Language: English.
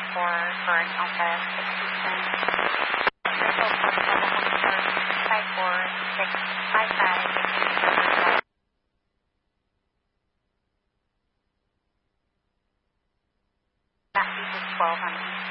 for an LS assistant. Circle for telephone number 54655. That is 1200.